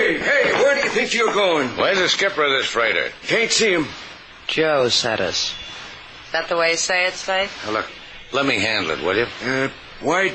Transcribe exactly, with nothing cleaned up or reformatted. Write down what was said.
Hey, hey, where do you think you're going? Where's the skipper of this freighter? Can't see him. Joe sent us. Is that the way you say it, Spade? Now, look, let me handle it, will you? Uh, why